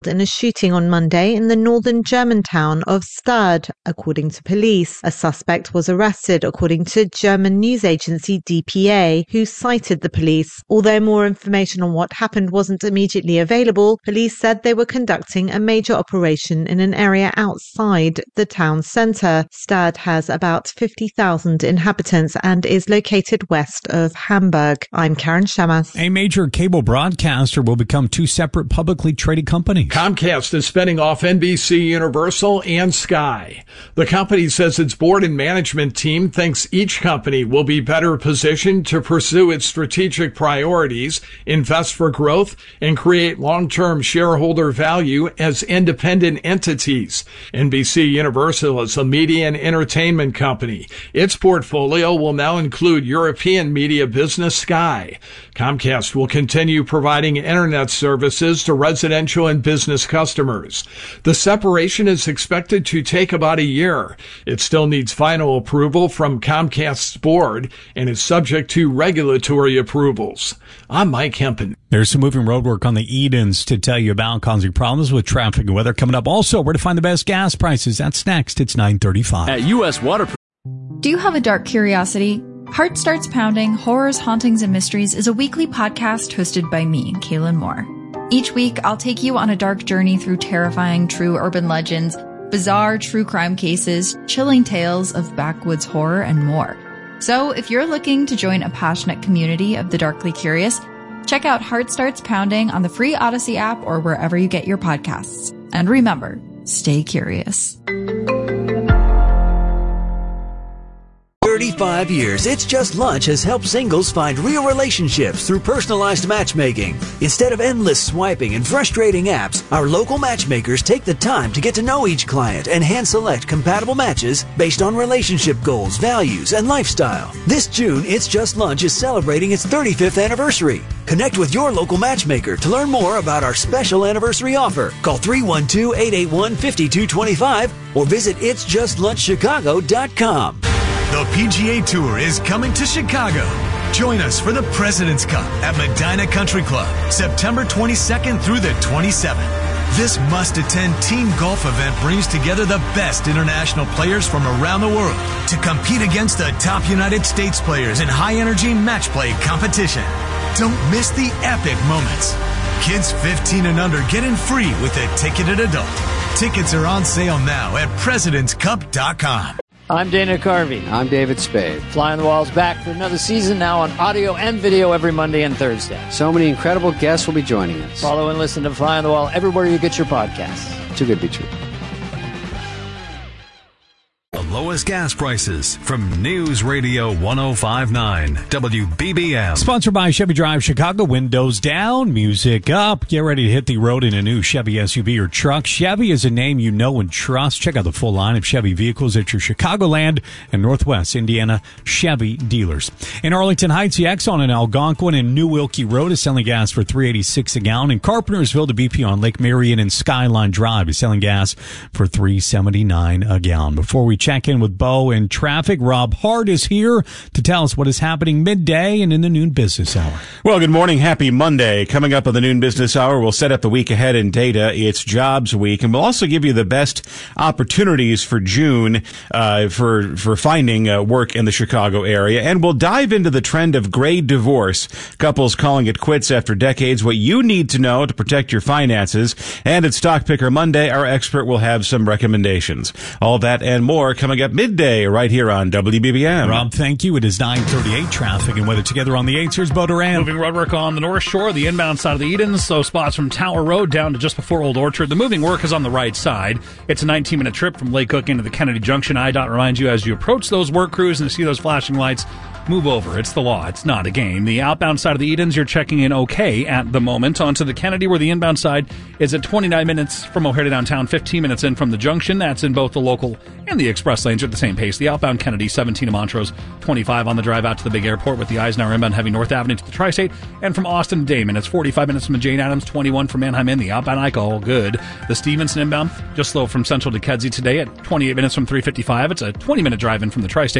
in a shooting on Monday in the northern German town of Stade, according to police. A suspect was arrested, according to German news agency dpa, who cited the police. Although more information on what happened wasn't immediately available, police said they were conducting a major operation in an area outside the town centre. Stade has about 50,000 inhabitants and is located west of Hamburg. I'm Karen Shamas. A major cable broadcaster will become two separate publicly traded companies. Comcast is spinning off NBC, Universal, and Sky. The company says its board and management team thinks each company will be better positioned to pursue its strategic priorities, invest for growth, and create long-term shareholder value as independent entities. NBC Universal is a media and entertainment company. Its portfolio will now include European media business Sky. Comcast will continue providing internet services to residential and business customers. The separation is expected to take about a year. It still needs final approval from Comcast's board and is subject to regulatory approvals. I'm Mike Hempen. There's some moving roadwork on the Edens to tell you about, causing problems with traffic and weather coming up. Also, where to find the best gas prices. That's next. It's 9:35. At U.S. Water. Do you have a dark curiosity? Heart Starts Pounding, Horrors, Hauntings, and Mysteries is a weekly podcast hosted by me, Kaylin Moore. Each week, I'll take you on a dark journey through terrifying true urban legends, bizarre true crime cases, chilling tales of backwoods horror, and more. So if you're looking to join a passionate community of the darkly curious, check out Heart Starts Pounding on the free Odyssey app or wherever you get your podcasts. And remember, stay curious. 35 years, It's Just Lunch has helped singles find real relationships through personalized matchmaking. Instead of endless swiping and frustrating apps, our local matchmakers take the time to get to know each client and hand-select compatible matches based on relationship goals, values, and lifestyle. This June, It's Just Lunch is celebrating its 35th anniversary. Connect with your local matchmaker to learn more about our special anniversary offer. Call 312-881-5225 or visit itsjustlunchchicago.com. The PGA Tour is coming to Chicago. Join us for the President's Cup at Medina Country Club, September 22nd through the 27th. This must-attend team golf event brings together the best international players from around the world to compete against the top United States players in high-energy match play competition. Don't miss the epic moments. Kids 15 and under get in free with a ticketed adult. Tickets are on sale now at presidentscup.com. I'm Dana Carvey. I'm David Spade. Fly on the Wall's back for another season, now on audio and video every Monday and Thursday. So many incredible guests will be joining us. Follow and listen to Fly on the Wall everywhere you get your podcasts. Too good to be true. The lowest gas prices from News Radio 105.9 WBBM. Sponsored by Chevy Drive Chicago. Windows down, music up. Get ready to hit the road in a new Chevy SUV or truck. Chevy is a name you know and trust. Check out the full line of Chevy vehicles at your Chicagoland and Northwest Indiana Chevy dealers. In Arlington Heights, the Exxon in Algonquin and New Wilkie Road is selling gas for $3.86 a gallon. In Carpentersville, the BP on Lake Marion and Skyline Drive is selling gas for $3.79 a gallon. Before we check in with Bo in traffic, Rob Hart is here to tell us what is happening midday and in the noon business hour. Well, good morning. Happy Monday. Coming up on the noon business hour, we'll set up the week ahead in data. It's Jobs Week, and we'll also give you the best opportunities for June for finding work in the Chicago area. And we'll dive into the trend of gray divorce, couples calling it quits after decades, what you need to know to protect your finances. And at Stock Picker Monday, our expert will have some recommendations. All that and more coming up midday right here on WBBM. Rob, thank you. It is 9:38. Traffic and weather together on the 8s. Here's Bo Duran. Moving roadwork on the North Shore, the inbound side of the Edens, so spots from Tower Road down to just before Old Orchard. The moving work is on the right side. It's a 19-minute trip from Lake Cook into the Kennedy Junction. IDOT reminds you as you approach those work crews and see those flashing lights, move over. It's the law. It's not a game. The outbound side of the Edens, you're checking in okay at the moment. Onto the Kennedy, where the inbound side is at 29 minutes from O'Hare to downtown, 15 minutes in from the junction. That's in both the local and the express lanes at the same pace. The outbound Kennedy, 17 to Montrose, 25 on the drive out to the big airport, with the Eisenhower inbound heavy North Avenue to the Tri-State. And from Austin to Damon, it's 45 minutes from the Jane Addams, 21 from Manheim in. The outbound Ike, all good. The Stevenson inbound, just slow from Central to Kedzie today at 28 minutes from 355. It's a 20-minute drive in from the Tri-State.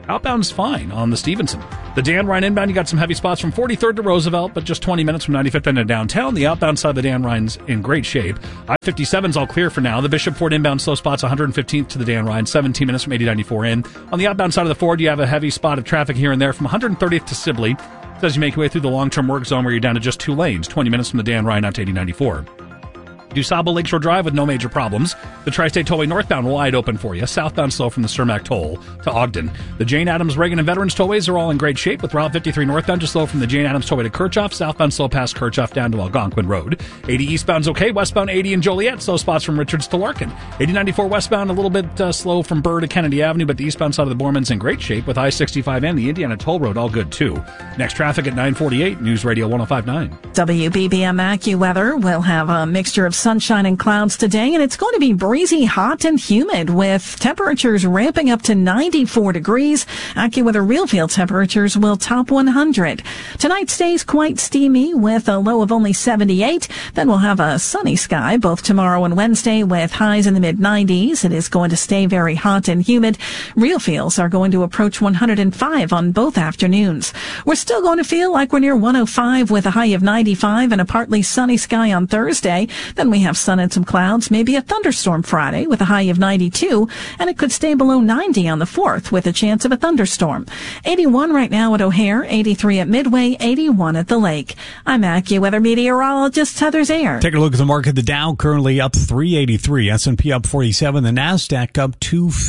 Outbound's fine on the Stevenson. The Dan Ryan inbound, you got some heavy spots from 43rd to Roosevelt, but just 20 minutes from 95th into downtown. The outbound side of the Dan Ryan's in great shape. I-57's all clear for now. The Bishop Ford inbound slow spots 115th to the Dan Ryan, 17 minutes from 8094 in. On the outbound side of the Ford, you have a heavy spot of traffic here and there from 130th to Sibley. As you make your way through the long-term work zone where you're down to just 2 lanes, 20 minutes from the Dan Ryan out to 8094. DuSable Lakeshore Drive with no major problems. The Tri-State Tollway northbound wide open for you. Southbound slow from the Cermak Toll to Ogden. The Jane Addams, Reagan, and Veterans Tollways are all in great shape with Route 53 northbound just slow from the Jane Addams Tollway to Kirchhoff. Southbound slow past Kirchhoff down to Algonquin Road. 80 eastbound's okay. Westbound 80 in Joliet. Slow spots from Richards to Larkin. 8094 westbound a little bit slow from Burr to Kennedy Avenue, but the eastbound side of the Borman's in great shape with I-65 and the Indiana Toll Road all good too. Next traffic at 9:48. News Radio 105.9. WBBM AccuWeather will have a mixture of sunshine and clouds today, and it's going to be breezy, hot, and humid with temperatures ramping up to 94 degrees. AccuWeather real field temperatures will top 100. Tonight stays quite steamy with a low of only 78. Then we'll have a sunny sky both tomorrow and Wednesday with highs in the mid-90s. It is going to stay very hot and humid. Real feels are going to approach 105 on both afternoons. We're still going to feel like we're near 105 with a high of 95 and a partly sunny sky on Thursday. Then we have sun and some clouds, maybe a thunderstorm Friday with a high of 92, and it could stay below 90 on the 4th with a chance of a thunderstorm. 81 right now at O'Hare, 83 at Midway, 81 at the Lake. I'm AccuWeather meteorologist Heather Zayer. Take a look at the market. The Dow currently up 383, S&P up 47, the NASDAQ up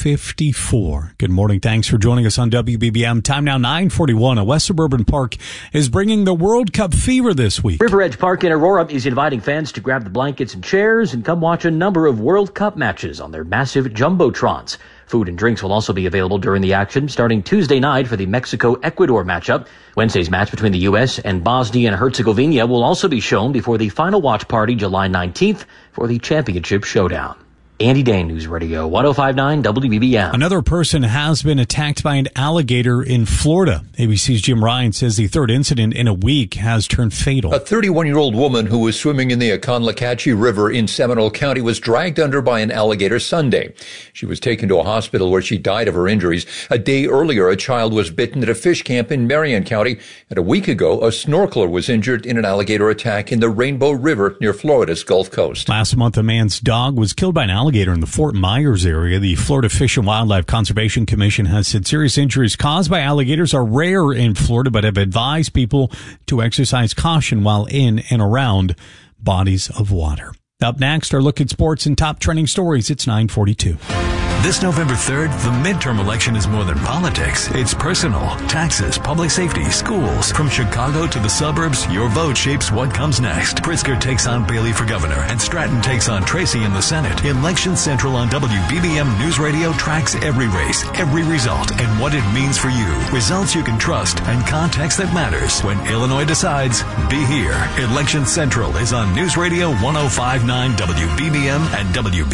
254. Good morning. Thanks for joining us on WBBM. Time now 9:41. A West Suburban Park is bringing the World Cup fever this week. River Edge Park in Aurora is inviting fans to grab the blankets and chairs and come watch a number of World Cup matches on their massive jumbotrons. Food and drinks will also be available during the action starting Tuesday night for the Mexico-Ecuador matchup. Wednesday's match between the U.S. and Bosnia and Herzegovina will also be shown before the final watch party July 19th for the championship showdown. Andy Dane, News Radio 105.9 WBBM. Another person has been attacked by an alligator in Florida. ABC's Jim Ryan says the third incident in a week has turned fatal. A 31-year-old woman who was swimming in the Aconlacatchee River in Seminole County was dragged under by an alligator Sunday. She was taken to a hospital where she died of her injuries. A day earlier, a child was bitten at a fish camp in Marion County. And a week ago, a snorkeler was injured in an alligator attack in the Rainbow River near Florida's Gulf Coast. Last month, a man's dog was killed by an alligator in the Fort Myers area. The Florida Fish and Wildlife Conservation Commission has said serious injuries caused by alligators are rare in Florida, but have advised people to exercise caution while in and around bodies of water. Up next, our look at sports and top trending stories. It's 9:42. This November 3rd, the midterm election is more than politics. It's personal. Taxes, public safety, schools. From Chicago to the suburbs, your vote shapes what comes next. Pritzker takes on Bailey for governor, and Stratton takes on Tracy in the Senate. Election Central on WBBM News Radio tracks every race, every result, and what it means for you. Results you can trust and context that matters. When Illinois decides, be here. Election Central is on News Radio 105.9 WBBM and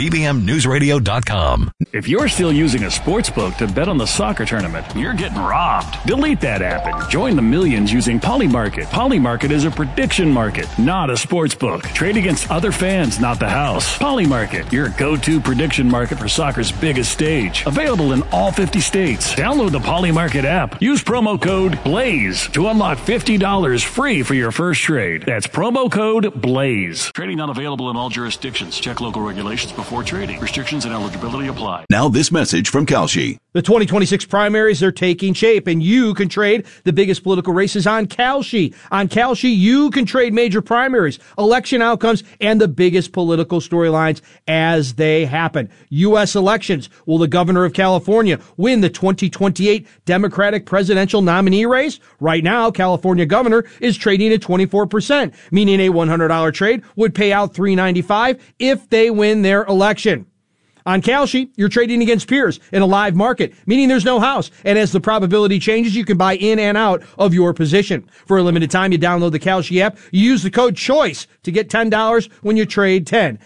WBBMNewsRadio.com. If you're still using a sports book to bet on the soccer tournament, you're getting robbed. Delete that app and join the millions using Polymarket. Polymarket is a prediction market, not a sports book. Trade against other fans, not the house. Polymarket, your go-to prediction market for soccer's biggest stage. Available in all 50 states. Download the Polymarket app. Use promo code BLAZE to unlock $50 free for your first trade. That's promo code BLAZE. Trading not available in all jurisdictions. Check local regulations before trading. Restrictions and eligibility apply. Now this message from Kalshi. The 2026 primaries are taking shape, and you can trade the biggest political races on Kalshi. On Kalshi, you can trade major primaries, election outcomes, and the biggest political storylines as they happen. U.S. elections. Will the governor of California win the 2028 Democratic presidential nominee race? Right now, California governor is trading at 24%, meaning a $100 trade would pay out $395 if they win their election. On Kalshi, you're trading against peers in a live market, meaning there's no house. And as the probability changes, you can buy in and out of your position. For a limited time, you download the Kalshi app. You use the code CHOICE to get $10 when you trade 10.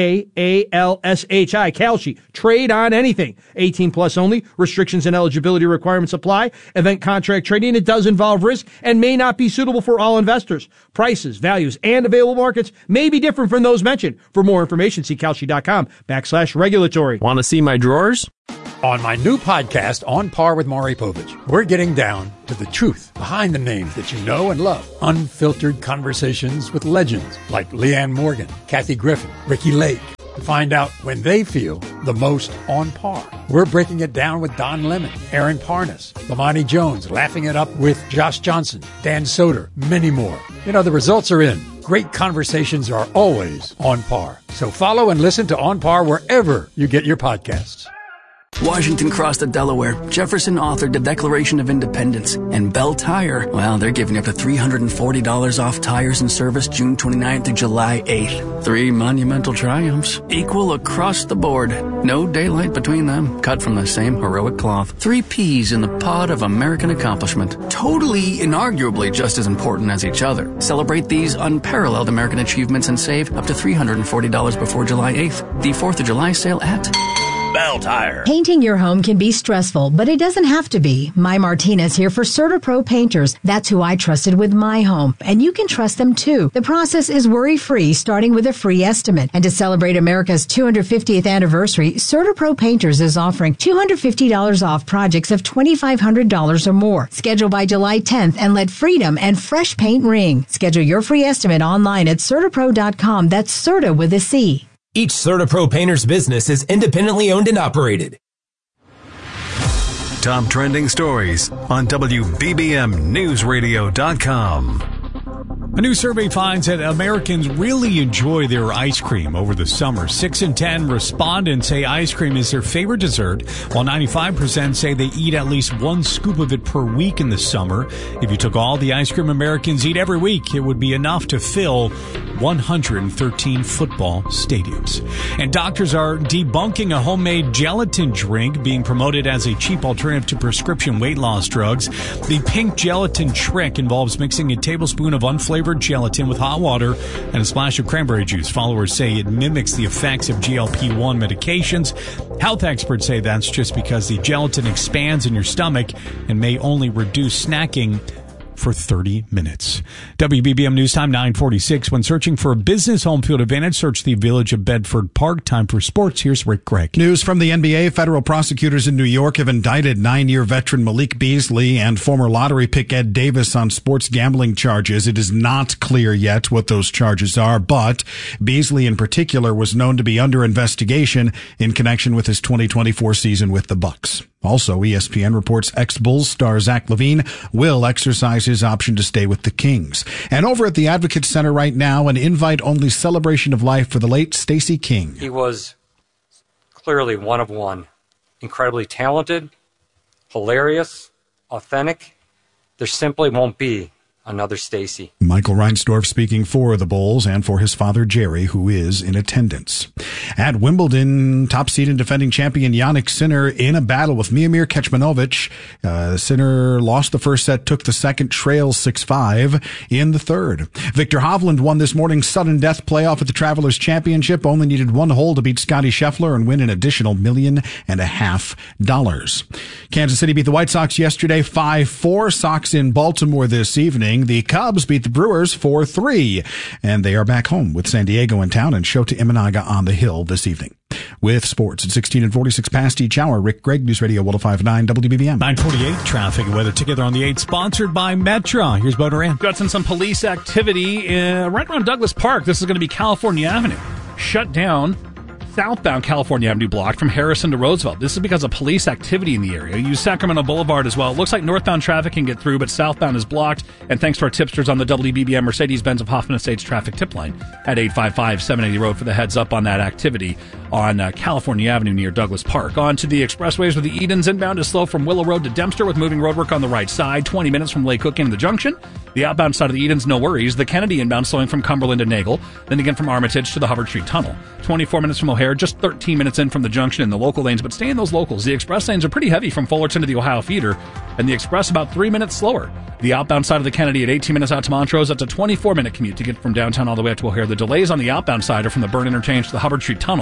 Kalshi. Kalshi. Trade on anything. 18 plus only. Restrictions and eligibility requirements apply. Event contract trading, it does involve risk and may not be suitable for all investors. Prices, values, and available markets may be different from those mentioned. For more information, see Kalshi.com/regulatory. Want to see my drawers? On my new podcast, On Par with Maury Povich, we're getting down to the truth behind the names that you know and love. Unfiltered conversations with legends like Leanne Morgan, Kathy Griffin, Ricky Lake. To find out when they feel the most on par. We're breaking it down with Don Lemon, Aaron Parnas, Lamani Jones, laughing it up with Josh Johnson, Dan Soder, many more. You know, the results are in. Great conversations are always on par. So follow and listen to On Par wherever you get your podcasts. Washington crossed the Delaware. Jefferson authored the Declaration of Independence. And Bell Tire, well, they're giving up to $340 off tires and service June 29th through July 8th. 3 monumental triumphs. Equal across the board. No daylight between them. Cut from the same heroic cloth. 3 Ps in the pod of American accomplishment. Totally, inarguably just as important as each other. Celebrate these unparalleled American achievements and save up to $340 before July 8th. The 4th of July sale at Bell Tire. Painting your home can be stressful, but it doesn't have to be. My Martinez here for CertaPro Painters. That's who I trusted with my home, and you can trust them too. The process is worry-free, starting with a free estimate. And to celebrate America's 250th anniversary, CertaPro Painters is offering $250 off projects of $2,500 or more. Schedule by July 10th and let freedom and fresh paint ring. Schedule your free estimate online at CertaPro.com. That's Certa with a C. Each CertaPro painter's business is independently owned and operated. Top trending stories on WBBMNewsRadio.com. A new survey finds that Americans really enjoy their ice cream over the summer. 6 in 10 respondents say ice cream is their favorite dessert, while 95% say they eat at least 1 scoop of it per week in the summer. If you took all the ice cream Americans eat every week, it would be enough to fill 113 football stadiums. And doctors are debunking a homemade gelatin drink being promoted as a cheap alternative to prescription weight loss drugs. The pink gelatin trick involves mixing a tablespoon of unflavored gelatin with hot water and a splash of cranberry juice. Followers say it mimics the effects of GLP-1 medications. Health experts say that's just because the gelatin expands in your stomach and may only reduce snacking for 30 minutes. WBBM News Time 9:46. When searching for a business home field advantage, search the Village of Bedford Park. Time for sports. Here's Rick Gregg. News from the NBA. Federal prosecutors in New York have indicted 9-year veteran Malik Beasley and former lottery pick Ed Davis on sports gambling charges. It is not clear yet what those charges are, but Beasley in particular was known to be under investigation in connection with his 2024 season with the Bucks. Also, ESPN reports ex-Bulls star Zach LaVine will exercise his option to stay with the Kings. And over at the Advocate Center right now, an invite-only celebration of life for the late Stacey King. He was clearly one of one. Incredibly talented, hilarious, authentic. There simply won't be another Stacey. Michael Reinsdorf speaking for the Bulls and for his father Jerry, who is in attendance. At Wimbledon, top seed and defending champion Jannik Sinner in a battle with Miomir Kecmanovic. Sinner lost the first set, took the second, trails 6-5 in the third. Victor Hovland won this morning's sudden death playoff at the Travelers Championship. Only needed 1 hole to beat Scotty Scheffler and win an additional $1.5 million. Kansas City beat the White Sox yesterday 5-4. Sox in Baltimore this evening. The Cubs beat the Brewers 4-3, and they are back home with San Diego in town and Shota Imanaga on the hill this evening. With sports at 16 and 46 past each hour, Rick Gregg, News Radio 105.9 WBBM. 9:48 traffic and weather together on the 8, sponsored by Metra. Here's Bo Duran. Got some police activity right around Douglas Park. This is going to be California Avenue. Shut down. Southbound California Avenue blocked from Harrison to Roosevelt. This is because of police activity in the area. Use Sacramento Boulevard as well. It looks like northbound traffic can get through, but southbound is blocked. And thanks to our tipsters on the WBBM Mercedes-Benz of Hoffman Estates traffic tip line at 855-780 Road for the heads up on that activity on California Avenue near Douglas Park. On to the expressways with the Edens inbound is slow from Willow Road to Dempster with moving roadwork on the right side. 20 minutes from Lake Cook into the junction. The outbound side of the Edens, no worries. The Kennedy inbound slowing from Cumberland to Nagle. Then again from Armitage to the Hubbard Street Tunnel. 24 minutes from O'Hare, just 13 minutes in from the junction in the local lanes, but stay in those locals. The express lanes are pretty heavy from Fullerton to the Ohio feeder, and the express about 3 minutes slower. The outbound side of the Kennedy at 18 minutes out to Montrose. That's a 24-minute commute to get from downtown all the way up to O'Hare. The delays on the outbound side are from the Byrne Interchange to the Hubbard Street Tunnel,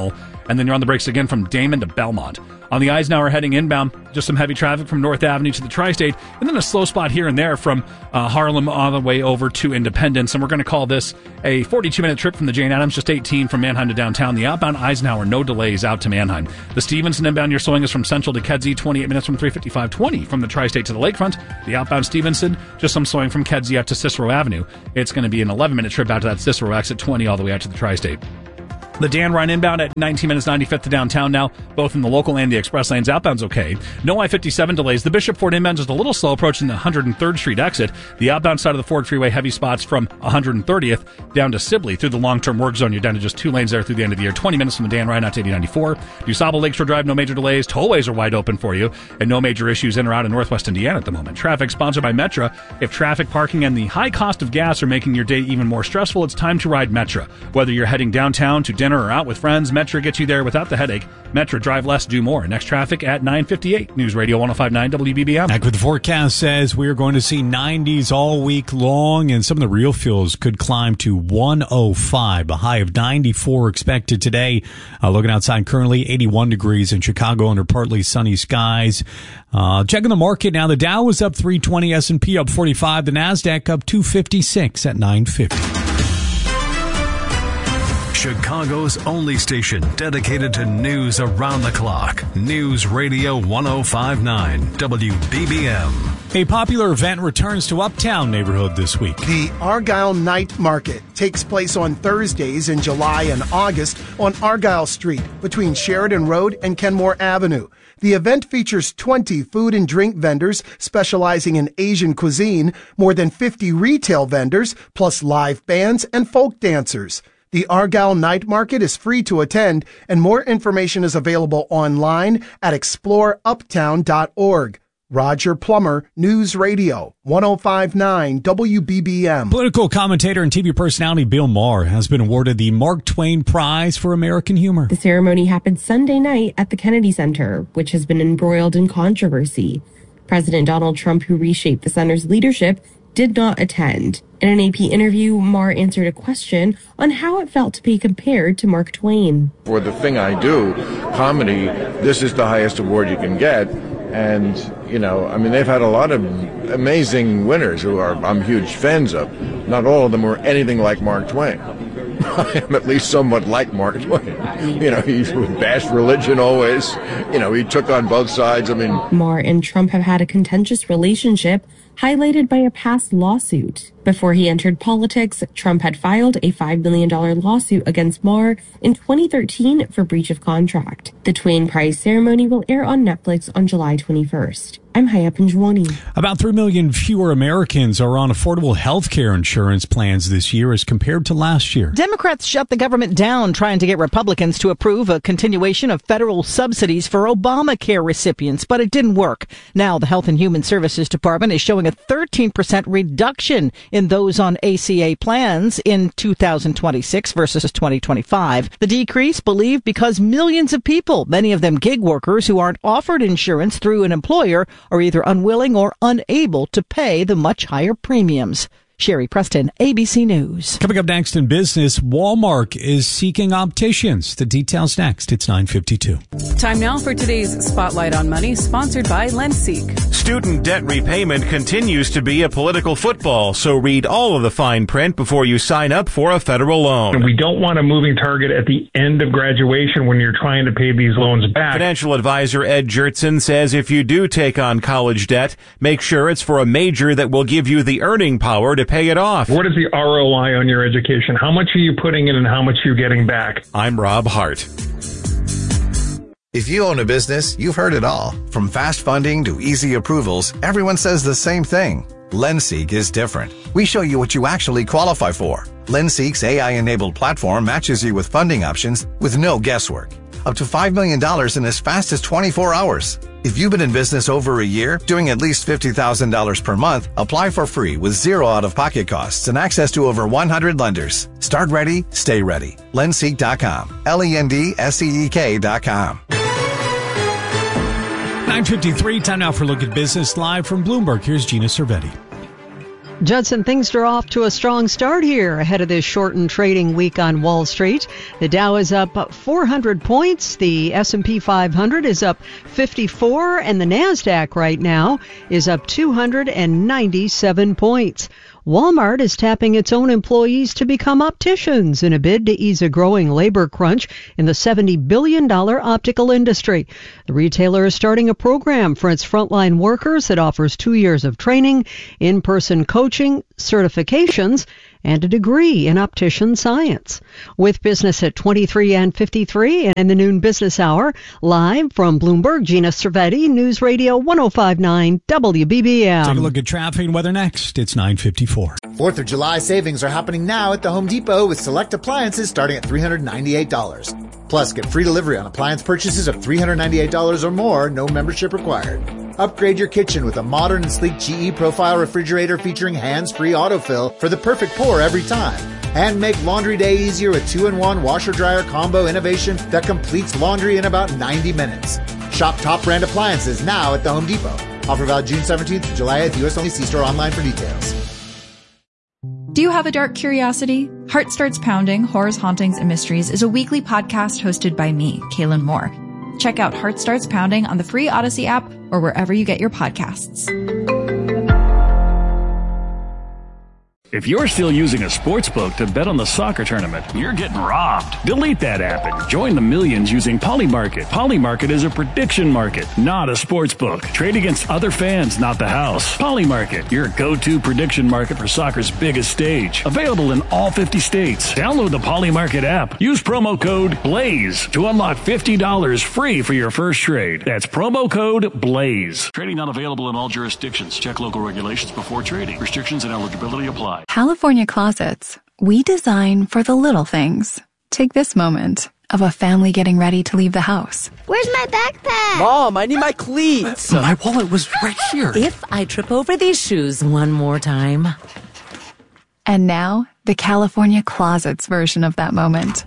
and then you're on the brakes again from Damon to Belmont. On the Eisenhower heading inbound, just some heavy traffic from North Avenue to the Tri-State, and then a slow spot here and there from Harlem all the way over to Independence. And we're going to call this a 42-minute trip from the Jane Addams, just 18 from Manheim to downtown. The outbound Eisenhower, no delays out to Manheim. The Stevenson inbound you're showing is from Central to Kedzie, 28 minutes from 355-20 from the Tri-State to the Lakefront. The outbound Stevenson, just some slowing from Kedzie out to Cicero Avenue. It's going to be an 11-minute trip out to that Cicero exit, 20 all the way out to the Tri-State. The Dan Ryan inbound at 19 minutes 95th to downtown now, both in the local and the express lanes. Outbound's okay. No I-57 delays. The Bishop Ford inbound just a little slow approaching the 103rd Street exit. The outbound side of the Ford Freeway, heavy spots from 130th down to Sibley through the long-term work zone. You're down to just 2 lanes there through the end of the year. 20 minutes from the Dan Ryan out to 8094. DuSable Lakeshore Drive, no major delays. Tollways are wide open for you, and no major issues in or out of Northwest Indiana at the moment. Traffic sponsored by Metra. If traffic, parking, and the high cost of gas are making your day even more stressful, it's time to ride Metra. Whether you're heading downtown to dinner or out with friends, Metra gets you there without the headache. Metra, drive less, do more. Next traffic at 9:58. News Radio 105.9 WBBM. Back with the forecast says we're going to see 90s all week long, and some of the real feels could climb to 105. A high of 94 expected today. Looking outside currently, 81 degrees in Chicago under partly sunny skies. Checking the market now. The Dow was up 320, S&P up 45, the NASDAQ up 256 at 950. Chicago's only station dedicated to news around the clock. News Radio 105.9 WBBM. A popular event returns to Uptown neighborhood this week. The Argyle Night Market takes place on Thursdays in July and August on Argyle Street between Sheridan Road and Kenmore Avenue. The event features 20 food and drink vendors specializing in Asian cuisine, more than 50 retail vendors, plus live bands and folk dancers. The Argyle Night Market is free to attend, and more information is available online at exploreuptown.org. Roger Plummer, News Radio, 105.9 WBBM. Political commentator and TV personality Bill Maher has been awarded the Mark Twain Prize for American Humor. The ceremony happened Sunday night at the Kennedy Center, which has been embroiled in controversy. President Donald Trump, who reshaped the center's leadership, did not attend. In an AP interview, Maher answered a question on how it felt to be compared to Mark Twain. For the thing I do, comedy, this is the highest award you can get. And, you know, I mean, they've had a lot of amazing winners who I'm huge fans of. Not all of them were anything like Mark Twain. I am at least somewhat like Mark Twain. You know, he bashed religion always. You know, he took on both sides. I mean, Maher and Trump have had a contentious relationship highlighted by a past lawsuit. Before he entered politics, Trump had filed a $5 million lawsuit against Maher in 2013 for breach of contract. The Twain Prize ceremony will air on Netflix on July 21st. I'm Haya Panjwani. About 3 million fewer Americans are on affordable health care insurance plans this year as compared to last year. Democrats shut the government down trying to get Republicans to approve a continuation of federal subsidies for Obamacare recipients, but it didn't work. Now the Health and Human Services Department is showing a 13% reduction in those on ACA plans in 2026 versus 2025. The decrease believed because millions of people, many of them gig workers who aren't offered insurance through an employer, are either unwilling or unable to pay the much higher premiums. Sherry Preston, ABC News. Coming up next in business, Walmart is seeking opticians. The details next. It's 9:52. Time now for today's Spotlight on Money, sponsored by LendSeek. Student debt repayment continues to be a political football, so read all of the fine print before you sign up for a federal loan. We don't want a moving target at the end of graduation when you're trying to pay these loans back. Financial advisor Ed Jertson says if you do take on college debt, make sure it's for a major that will give you the earning power to pay it off. What is the ROI on your education? How much are you putting in and how much are you getting back? I'm Rob Hart. If you own a business, you've heard it all. From fast funding to easy approvals, everyone says the same thing. LendSeek is different. We show you what you actually qualify for. LendSeek's AI-enabled platform matches you with funding options with no guesswork. Up to $5 million in as fast as 24 hours. If you've been in business over a year, doing at least $50,000 per month, apply for free with zero out-of-pocket costs and access to over 100 lenders. Start ready, stay ready. Lendseek.com. LENDSEEK.com. 9:53, time now for Look at Business live from Bloomberg. Here's Gina Cervetti. Judson, things are off to a strong start here ahead of this shortened trading week on Wall Street. The Dow is up 400 points. The S&P 500 is up 54, and the NASDAQ right now is up 297 points. Walmart is tapping its own employees to become opticians in a bid to ease a growing labor crunch in the $70 billion optical industry. The retailer is starting a program for its frontline workers that offers 2 years of training, in-person coaching, certifications, and a degree in optician science. With business at 23 and 53 and in the noon business hour, live from Bloomberg, Gina Cervetti, News Radio 105.9 WBBM. Take a look at traffic and weather next. It's 9:54. 4th of July savings are happening now at the Home Depot with select appliances starting at $398. Plus, get free delivery on appliance purchases of $398 or more, no membership required. Upgrade your kitchen with a modern and sleek GE Profile refrigerator featuring hands-free autofill for the perfect pour every time. And make laundry day easier with 2-in-1 washer-dryer combo innovation that completes laundry in about 90 minutes. Shop top brand appliances now at the Home Depot. Offer valid June 17th to July 8th. U.S. only. See store online for details. Do you have a dark curiosity? Heart Starts Pounding, Horrors, Hauntings, and Mysteries is a weekly podcast hosted by me, Kaylin Moore. Check out Heart Starts Pounding on the free Odyssey app or wherever you get your podcasts. If you're still using a sportsbook to bet on the soccer tournament, you're getting robbed. Delete that app and join the millions using Polymarket. Polymarket is a prediction market, not a sportsbook. Trade against other fans, not the house. Polymarket, your go-to prediction market for soccer's biggest stage. Available in all 50 states. Download the Polymarket app. Use promo code BLAZE to unlock $50 free for your first trade. That's promo code BLAZE. Trading not available in all jurisdictions. Check local regulations before trading. Restrictions and eligibility apply. California Closets. We design for the little things. Take this moment of a family getting ready to leave the house. Where's my backpack? Mom, I need my cleats. My wallet was right here. If I trip over these shoes one more time. And now, the California Closets version of that moment.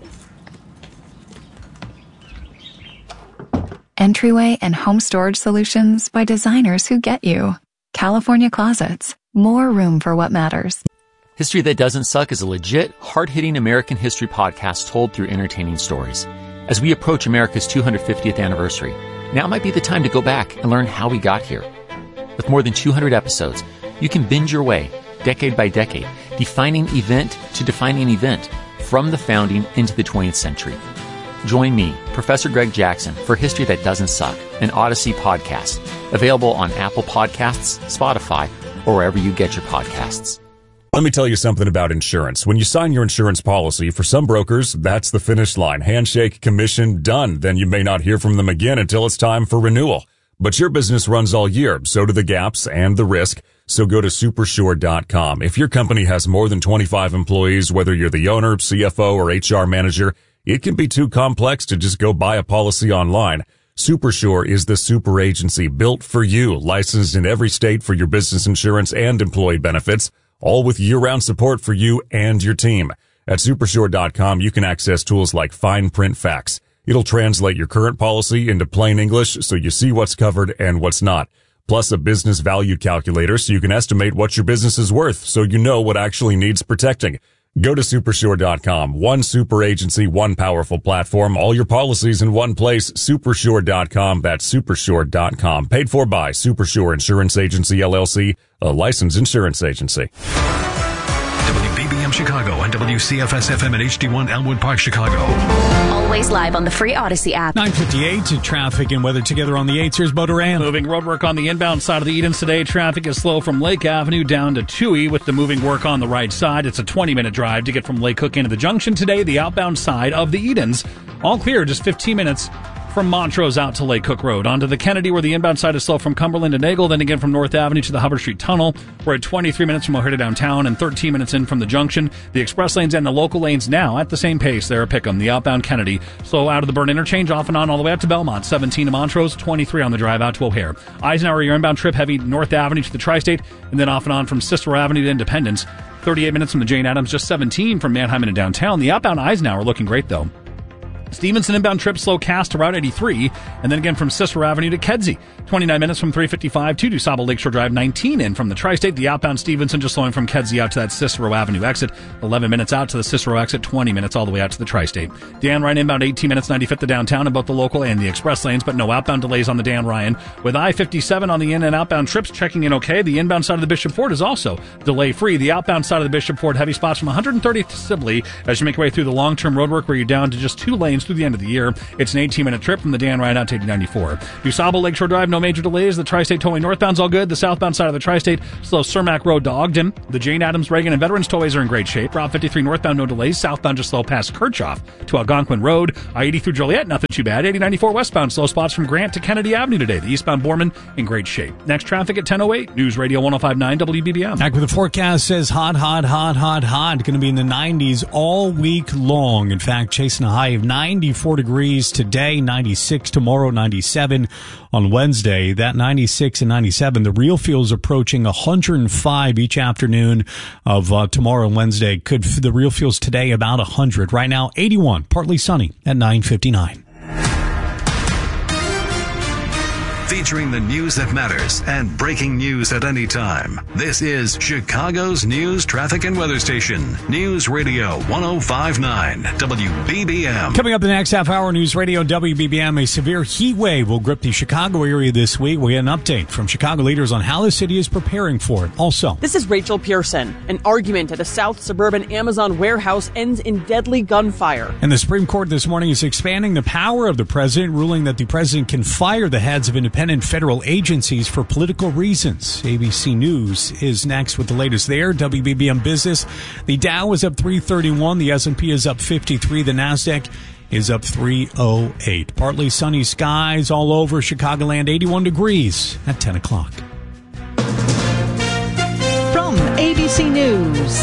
Entryway and home storage solutions by designers who get you. California Closets. More room for what matters. History That Doesn't Suck is a legit, hard-hitting American history podcast told through entertaining stories. As we approach America's 250th anniversary, now might be the time to go back and learn how we got here. With more than 200 episodes, you can binge your way, decade by decade, defining event to defining event, from the founding into the 20th century. Join me, Professor Greg Jackson, for History That Doesn't Suck, an Odyssey podcast, available on Apple Podcasts, Spotify, or wherever you get your podcasts. Let me tell you something about insurance. When you sign your insurance policy, for some brokers, that's the finish line. Handshake, commission, done. Then you may not hear from them again until it's time for renewal. But your business runs all year, so do the gaps and the risk. So go to Supersure.com. If your company has more than 25 employees, whether you're the owner, CFO, or HR manager, it can be too complex to just go buy a policy online. Supersure is the super agency built for you, licensed in every state for your business insurance and employee benefits, all with year-round support for you and your team. At Supersure.com, you can access tools like fine print facts. It'll translate your current policy into plain English so you see what's covered and what's not. Plus a business value calculator so you can estimate what your business is worth so you know what actually needs protecting. Go to Supersure.com. One super agency, one powerful platform, all your policies in one place. Supersure.com. That's Supersure.com. Paid for by Supersure Insurance Agency, LLC, a licensed insurance agency. WBBM Chicago and WCFS-FM at HD1 Elmwood Park, Chicago. Always live on the free Odyssey app. 9:58 traffic and weather together on the 8s. Here's Bo Duran. Moving roadwork on the inbound side of the Edens today. Traffic is slow from Lake Avenue down to Toohey with the moving work on the right side. It's a 20-minute drive to get from Lake Cook into the junction today, the outbound side of the Edens. All clear, just 15 minutes from Montrose out to Lake Cook Road. Onto the Kennedy, where the inbound side is slow from Cumberland to Nagle, then again from North Avenue to the Hubbard Street Tunnel. We're at 23 minutes from O'Hare to downtown and 13 minutes in from the junction. The express lanes and the local lanes now at the same pace there at Pickham. The outbound Kennedy slow out of the Burn interchange, off and on all the way up to Belmont. 17 to Montrose, 23 on the drive out to O'Hare. Eisenhower, your inbound trip heavy North Avenue to the Tri-State, and then off and on from Cicero Avenue to Independence. 38 minutes from the Jane Addams, just 17 from Manheim into downtown. The outbound Eisenhower looking great though. Stevenson inbound trip slow cast to Route 83, and then again from Cicero Avenue to Kedzie. 29 minutes from 355 to DuSable Lakeshore Drive. 19 in from the Tri-State. The outbound Stevenson just slowing from Kedzie out to that Cicero Avenue exit. 11 minutes out to the Cicero exit. 20 minutes all the way out to the Tri-State. Dan Ryan inbound 18 minutes 95th to downtown in both the local and the express lanes, but no outbound delays on the Dan Ryan. With I-57 on the in and outbound trips checking in okay. The inbound side of the Bishop Ford is also delay free. The outbound side of the Bishop Ford heavy spots from 130th to Sibley as you make your way through the long-term roadwork where you're down to just 2 lanes through the end of the year. It's an 18-minute trip from the Dan Ryan out to 94. DuSable Lakeshore Drive, no major delays. The Tri-State Tollway northbound's all good. The southbound side of the Tri-State slow Cermak Road to Ogden. The Jane Addams, Reagan, and Veterans Tollways are in great shape. Route 53 northbound, no delays. Southbound just slow past Kirchhoff to Algonquin Road. I-80 through Joliet, nothing too bad. 80-94 westbound, slow spots from Grant to Kennedy Avenue today. The eastbound Borman in great shape. Next traffic at 10:08. News Radio 105.9 WBBM. Back with the forecast says hot. Going to be in the 90s all week long. In fact, chasing a high of 94 degrees today, 96 tomorrow, 97 on Wednesday. That 96 and 97, the real feels approaching 105 each afternoon of tomorrow and Wednesday. The real feels today about 100. Right now, 81, partly sunny at 9:59. Featuring the news that matters and breaking news at any time. This is Chicago's news, traffic, and weather station. News Radio 105.9 WBBM. Coming up the next half hour, News Radio WBBM, a severe heat wave will grip the Chicago area this week. We get an update from Chicago leaders on how the city is preparing for it. Also, this is Rachel Pearson. An argument at a South Suburban Amazon warehouse ends in deadly gunfire. And the Supreme Court this morning is expanding the power of the president, ruling that the president can fire the heads of independent federal agencies for political reasons. ABC News is next with the latest there. WBBM Business. The Dow is up 331. The S&P is up 53. The NASDAQ is up 308. Partly sunny skies all over Chicagoland. 81 degrees at 10 o'clock. From ABC News,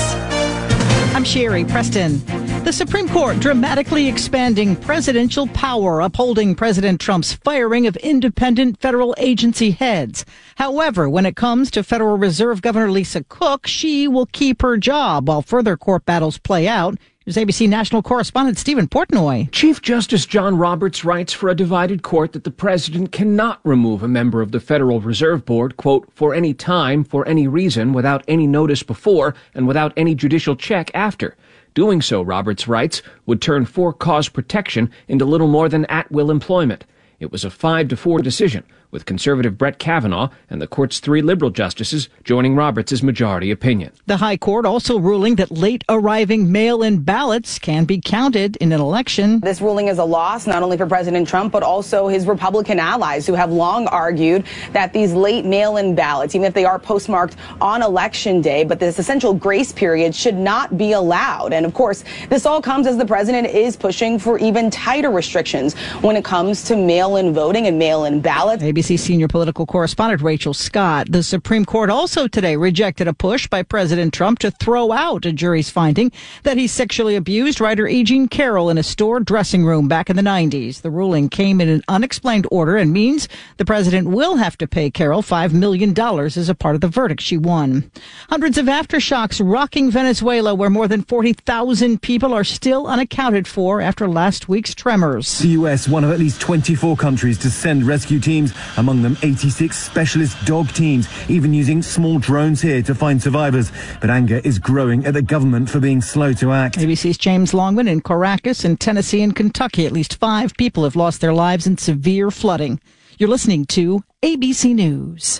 I'm Sherry Preston. The Supreme Court dramatically expanding presidential power, upholding President Trump's firing of independent federal agency heads. However, when it comes to Federal Reserve Governor Lisa Cook, she will keep her job while further court battles play out. Here's ABC national correspondent Stephen Portnoy. Chief Justice John Roberts writes for a divided court that the president cannot remove a member of the Federal Reserve Board, quote, for any time, for any reason, without any notice before, and without any judicial check after. Doing so, Roberts writes, would turn for-cause protection into little more than at-will employment. It was a 5-4 decision, with conservative Brett Kavanaugh and the court's 3 liberal justices joining Roberts' majority opinion. The High Court also ruling that late-arriving mail-in ballots can be counted in an election. This ruling is a loss not only for President Trump, but also his Republican allies who have long argued that these late mail-in ballots, even if they are postmarked on Election Day, but this essential grace period should not be allowed. And of course, this all comes as the president is pushing for even tighter restrictions when it comes to mail-in voting and mail-in ballots. ABC senior political correspondent Rachel Scott. The Supreme Court also today rejected a push by President Trump to throw out a jury's finding that he sexually abused writer E. Jean Carroll in a store dressing room back in the 90s. The ruling came in an unexplained order and means the president will have to pay Carroll $5 million as a part of the verdict she won. Hundreds of aftershocks rocking Venezuela, where more than 40,000 people are still unaccounted for after last week's tremors. The U.S., one of at least 24 countries to send rescue teams, among them 86 specialist dog teams, even using small drones here to find survivors. But anger is growing at the government for being slow to act. ABC's James Longman in Caracas in Tennessee and Kentucky. At least 5 people have lost their lives in severe flooding. You're listening to ABC News.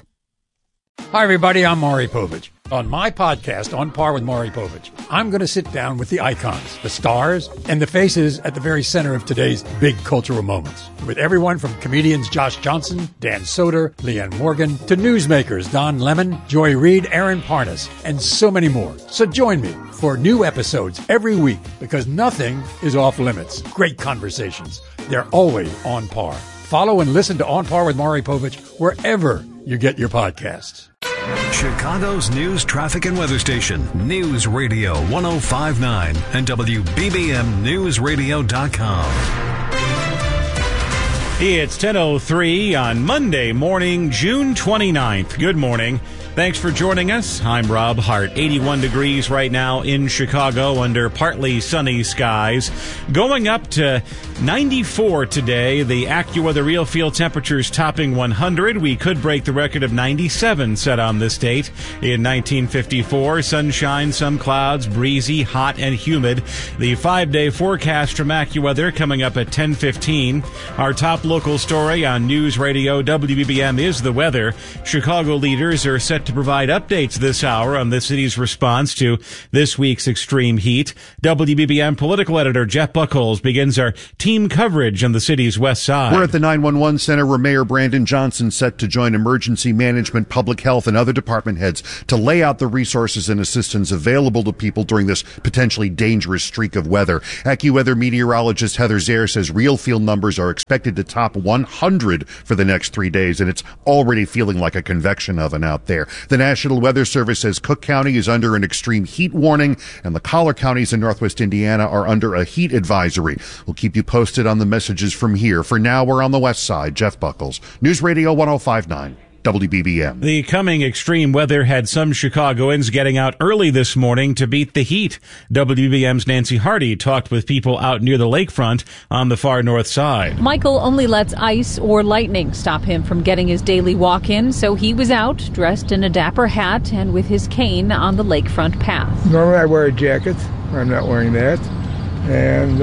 Hi, everybody. I'm Maury Povich. On my podcast, On Par with Maury Povich, I'm going to sit down with the icons, the stars, and the faces at the very center of today's big cultural moments. With everyone from comedians Josh Johnson, Dan Soder, Leanne Morgan, to newsmakers Don Lemon, Joy Reid, Aaron Parnas, and so many more. So join me for new episodes every week because nothing is off limits. Great conversations. They're always on par. Follow and listen to On Par with Maury Povich wherever you get your podcasts. Chicago's news, traffic, and weather station, News Radio 105.9 and WBBMNewsRadio.com. It's 10:03 on Monday morning, June 29th. Good morning. Thanks for joining us. I'm Rob Hart. 81 degrees right now in Chicago under partly sunny skies. Going up to 94 today. The AccuWeather real field temperatures topping 100. We could break the record of 97 set on this date in 1954. Sunshine, some clouds, breezy, hot, and humid. The 5-day forecast from AccuWeather coming up at 10:15. Our top local story on News Radio WBBM is the weather. Chicago leaders are set to provide updates this hour on the city's response to this week's extreme heat. WBBM political editor Jeff Buckles begins our team coverage on the city's west side. We're at the 911 center where Mayor Brandon Johnson set to join emergency management, public health, and other department heads to lay out the resources and assistance available to people during this potentially dangerous streak of weather. AccuWeather meteorologist Heather Zare says real field numbers are expected to top 100 for the next 3 days, and it's already feeling like a convection oven out there. The National Weather Service says Cook County is under an extreme heat warning, and the collar counties in northwest Indiana are under a heat advisory. We'll keep you posted on the messages from here. For now, we're on the west side. Jeff Buckles, News Radio 105.9. WBBM. The coming extreme weather had some Chicagoans getting out early this morning to beat the heat. WBBM's Nancy Hardy talked with people out near the lakefront on the far north side. Michael only lets ice or lightning stop him from getting his daily walk in, so he was out dressed in a dapper hat and with his cane on the lakefront path. Normally I wear a jacket. I'm not wearing that. And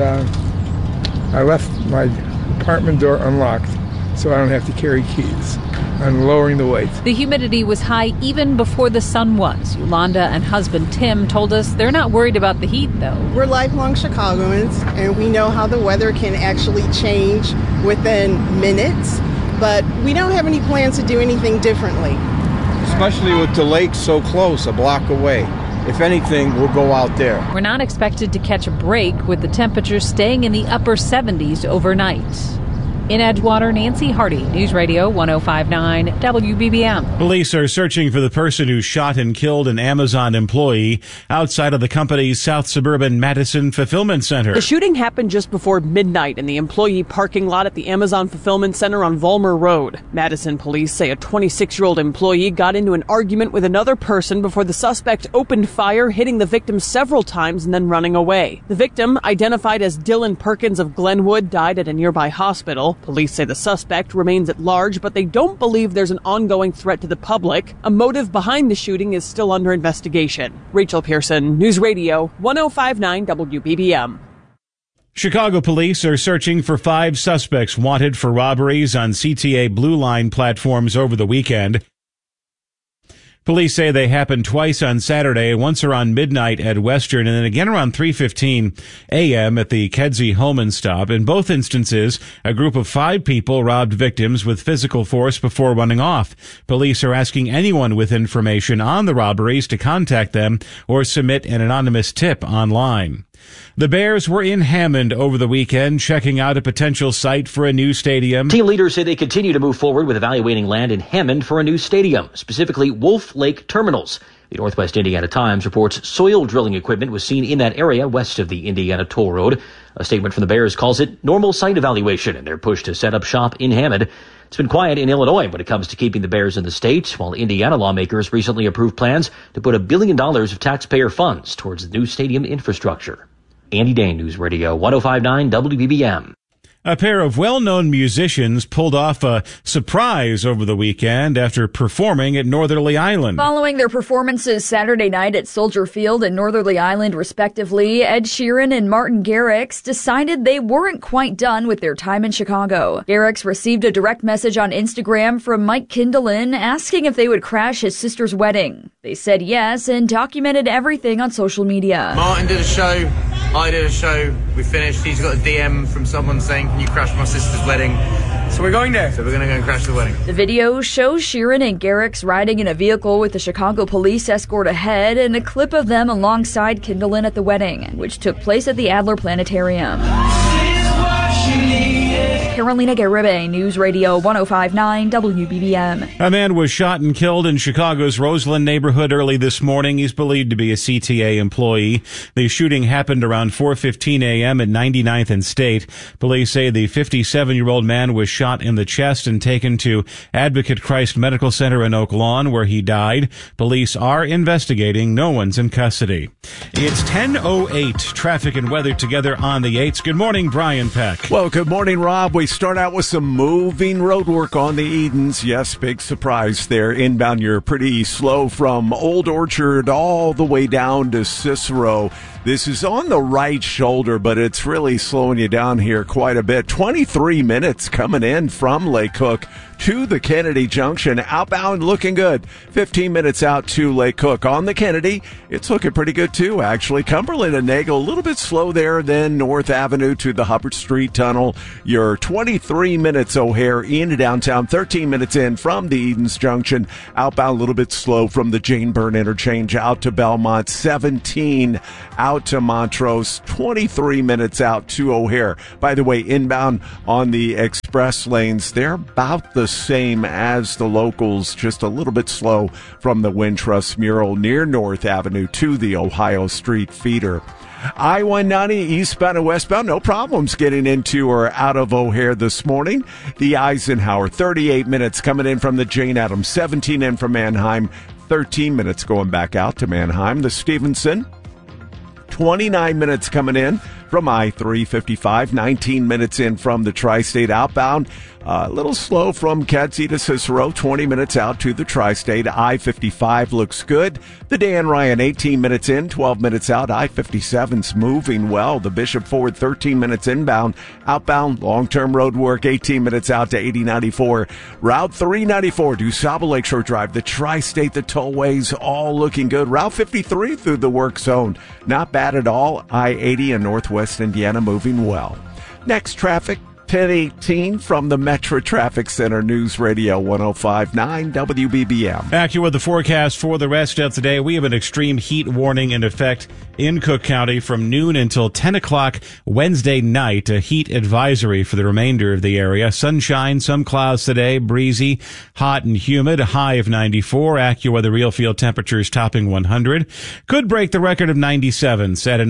I left my apartment door unlocked, so I don't have to carry keys. I'm lowering the weight. The humidity was high even before the sun was. Yolanda and husband Tim told us they're not worried about the heat, though. We're lifelong Chicagoans, and we know how the weather can actually change within minutes, but we don't have any plans to do anything differently. Especially with the lake so close, a block away. If anything, we'll go out there. We're not expected to catch a break, with the temperatures staying in the upper 70s overnight. In Edgewater, Nancy Hardy, News Radio 105.9 WBBM. Police are searching for the person who shot and killed an Amazon employee outside of the company's South Suburban Madison Fulfillment Center. The shooting happened just before midnight in the employee parking lot at the Amazon Fulfillment Center on Vollmer Road. Madison police say a 26-year-old employee got into an argument with another person before the suspect opened fire, hitting the victim several times and then running away. The victim, identified as Dylan Perkins of Glenwood, died at a nearby hospital. Police say the suspect remains at large, but they don't believe there's an ongoing threat to the public. A motive behind the shooting is still under investigation. Rachel Pearson, News Radio 105.9 WBBM. Chicago police are searching for 5 suspects wanted for robberies on CTA Blue Line platforms over the weekend. Police say they happened twice on Saturday, once around midnight at Western and then again around 3:15 a.m. at the Kedzie Holman stop. In both instances, a group of 5 people robbed victims with physical force before running off. Police are asking anyone with information on the robberies to contact them or submit an anonymous tip online. The Bears were in Hammond over the weekend, checking out a potential site for a new stadium. Team leaders say they continue to move forward with evaluating land in Hammond for a new stadium, specifically Wolf Lake Terminals. The Northwest Indiana Times reports soil drilling equipment was seen in that area west of the Indiana Toll Road. A statement from the Bears calls it normal site evaluation in their push to set up shop in Hammond. It's been quiet in Illinois when it comes to keeping the Bears in the state, while Indiana lawmakers recently approved plans to put $1 billion of taxpayer funds towards the new stadium infrastructure. Andy Dane, News Radio 105.9 WBBM. A pair of well-known musicians pulled off a surprise over the weekend after performing at Northerly Island. Following their performances Saturday night at Soldier Field and Northerly Island, respectively, Ed Sheeran and Martin Garrix decided they weren't quite done with their time in Chicago. Garrix received a direct message on Instagram from Mike Kindlin asking if they would crash his sister's wedding. They said yes and documented everything on social media. Martin did a show, I did a show, we finished. He's got a DM from someone saying, "Can you crash my sister's wedding?" So we're going there. So we're going to go and crash the wedding. The video shows Sheeran and Garrix riding in a vehicle with the Chicago police escort ahead and a clip of them alongside Kindlin at the wedding, which took place at the Adler Planetarium. Carolina Garibay, News Radio 105.9 WBBM. A man was shot and killed in Chicago's Roseland neighborhood early this morning. He's believed to be a CTA employee. The shooting happened around 4:15 a.m. at 99th and State. Police say the 57-year-old man was shot in the chest and taken to Advocate Christ Medical Center in Oak Lawn, where he died. Police are investigating. No one's in custody. It's 10:08. Traffic and weather together on the 8s. Good morning, Brian Peck. Well, good morning, Rob. We start out with some moving road work on the Edens. Yes, big surprise there. Inbound, you're pretty slow from Old Orchard all the way down to Cicero. This is on the right shoulder, but it's really slowing you down here quite a bit. 23 minutes coming in from Lake Cook to the Kennedy Junction. Outbound looking good. 15 minutes out to Lake Cook. On the Kennedy, it's looking pretty good too, actually. Cumberland and Nagle, a little bit slow there, then North Avenue to the Hubbard Street Tunnel. You're 23 minutes O'Hare into downtown, 13 minutes in from the Edens Junction. Outbound a little bit slow from the Jane Byrne interchange out to Belmont. 17 out to Montrose, 23 minutes out to O'Hare. By the way, inbound on the express lanes, they're about the same as the locals, just a little bit slow from the Wintrust mural near North Avenue to the Ohio Street feeder. I-190 eastbound and westbound, no problems getting into or out of O'Hare this morning. The Eisenhower, 38 minutes coming in from the Jane Addams, 17 in from Manheim, 13 minutes going back out to Manheim. The Stevenson, 29 minutes coming in from I-355, 19 minutes in from the Tri-State outbound. A little slow from Kedzie to Cicero, 20 minutes out to the Tri-State. I-55 looks good. The Dan Ryan, 18 minutes in, 12 minutes out. I-57's moving well. The Bishop Ford, 13 minutes inbound. Outbound, long-term road work, 18 minutes out to 8094. Route 394, DuSable Lakeshore Drive, the Tri-State, the tollways, all looking good. Route 53 through the work zone, not bad at all. I-80 in Northwest Indiana moving well. Next, traffic. 10:18 from the Metro Traffic Center, News Radio 105.9 WBBM. AccuWeather, the forecast for the rest of the day. We have an extreme heat warning in effect in Cook County from noon until 10 o'clock Wednesday night. A heat advisory for the remainder of the area. Sunshine, some clouds today, breezy, hot and humid, a high of 94. AccuWeather real field temperatures topping 100. Could break the record of 97 set in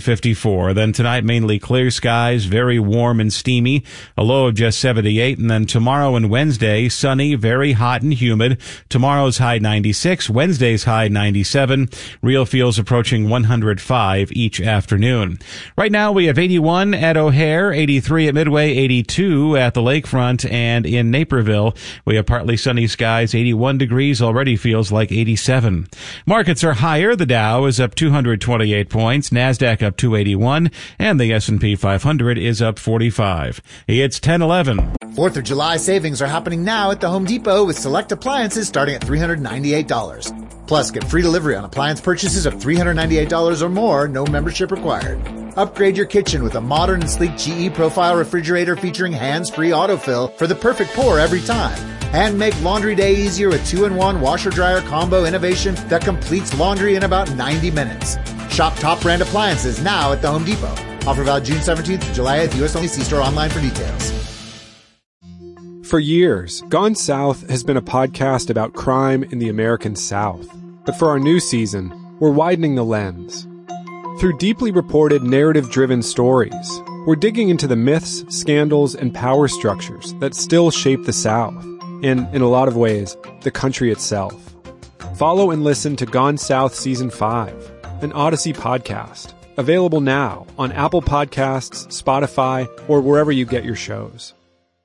1954. Then tonight, mainly clear skies, very warm and steamy. A low of just 78, and then tomorrow and Wednesday, sunny, very hot and humid. Tomorrow's high 96, Wednesday's high 97. Real feels approaching 105 each afternoon. Right now we have 81 at O'Hare, 83 at Midway, 82 at the lakefront, and in Naperville we have partly sunny skies, 81 degrees, already feels like 87. Markets are higher. The Dow is up 228 points, NASDAQ up 281, and the S&P 500 is up 45. It's 10:11. 4th of July savings are happening now at the Home Depot with select appliances starting at $398. Plus, get free delivery on appliance purchases of $398 or more, no membership required. Upgrade your kitchen with a modern and sleek GE Profile refrigerator featuring hands-free autofill for the perfect pour every time. And make laundry day easier with 2-in-1 washer-dryer combo innovation that completes laundry in about 90 minutes. Shop top brand appliances now at the Home Depot. Offer valid June 17th to July 8th. U.S. only. See store online for details. For years, Gone South has been a podcast about crime in the American South. But for our new season, we're widening the lens. Through deeply reported, narrative-driven stories, we're digging into the myths, scandals, and power structures that still shape the South, and, in a lot of ways, the country itself. Follow and listen to Gone South Season 5, an Odyssey podcast. Available now on Apple Podcasts, Spotify, or wherever you get your shows.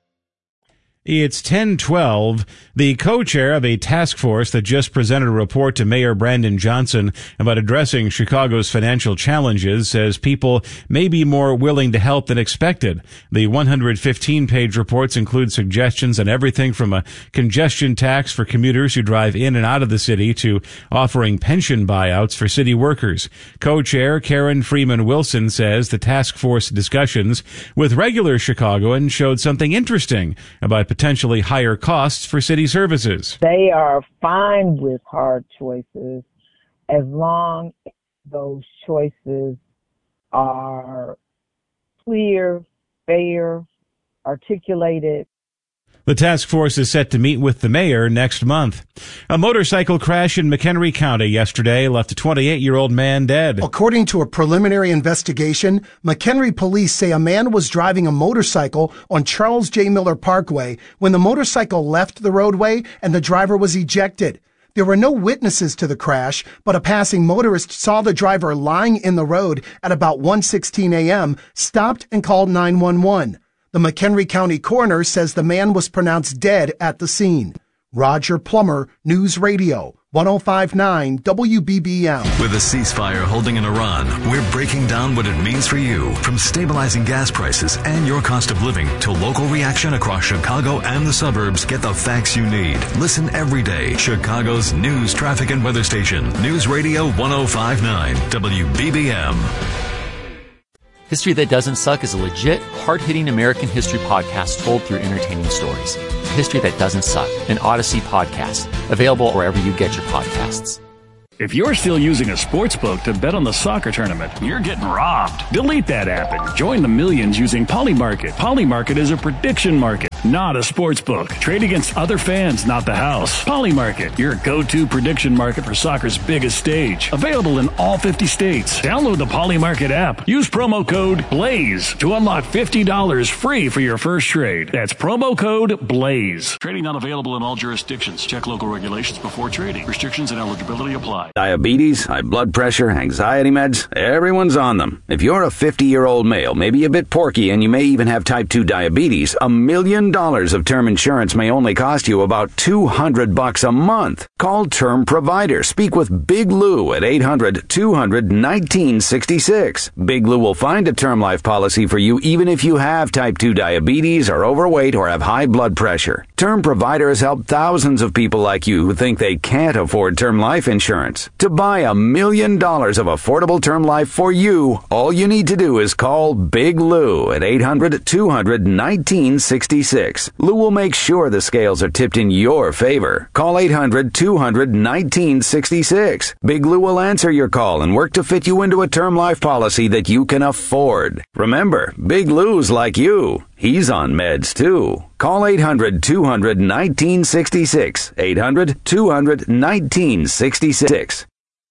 It's 10:12. The co-chair of a task force that just presented a report to Mayor Brandon Johnson about addressing Chicago's financial challenges says people may be more willing to help than expected. The 115-page reports include suggestions on everything from a congestion tax for commuters who drive in and out of the city to offering pension buyouts for city workers. Co-chair Karen Freeman Wilson says the task force discussions with regular Chicagoans showed something interesting about potentially higher costs for city services. They are fine with hard choices as long as those choices are clear, fair, articulated. The task force is set to meet with the mayor next month. A motorcycle crash in McHenry County yesterday left a 28-year-old man dead. According to a preliminary investigation, McHenry police say a man was driving a motorcycle on Charles J. Miller Parkway when the motorcycle left the roadway and the driver was ejected. There were no witnesses to the crash, but a passing motorist saw the driver lying in the road at about 1:16 a.m., stopped and called 911. The McHenry County coroner says the man was pronounced dead at the scene. Roger Plummer, News Radio, 105.9 WBBM. With a ceasefire holding in Iran, we're breaking down what it means for you. From stabilizing gas prices and your cost of living to local reaction across Chicago and the suburbs, get the facts you need. Listen every day. Chicago's news, traffic, and weather station. News Radio 105.9 WBBM. History That Doesn't Suck is a legit, hard-hitting American history podcast told through entertaining stories. History That Doesn't Suck, an Odyssey podcast, available wherever you get your podcasts. If you're still using a sportsbook to bet on the soccer tournament, you're getting robbed. Delete that app and join the millions using Polymarket. Polymarket is a prediction market, not a sportsbook. Trade against other fans, not the house. Polymarket, your go-to prediction market for soccer's biggest stage. Available in all 50 states. Download the Polymarket app. Use promo code BLAZE to unlock $50 free for your first trade. That's promo code BLAZE. Trading not available in all jurisdictions. Check local regulations before trading. Restrictions and eligibility apply. Diabetes, high blood pressure, anxiety meds, everyone's on them. If you're a 50-year-old male, maybe a bit porky, and you may even have type 2 diabetes, $1 million of term insurance may only cost you about $200 a month. Call Term Provider. Speak with Big Lou at 800-200-1966. Big Lou will find a term life policy for you even if you have type 2 diabetes, are overweight, or have high blood pressure. Term Provider has helped thousands of people like you who think they can't afford term life insurance. To buy $1 million of affordable term life for you, all you need to do is call Big Lou at 800-200-1966. Lou will make sure the scales are tipped in your favor. Call 800-200-1966. Big Lou will answer your call and work to fit you into a term life policy that you can afford. Remember, Big Lou's like you. He's on meds, too. Call 800-200-1966. 800-200-1966.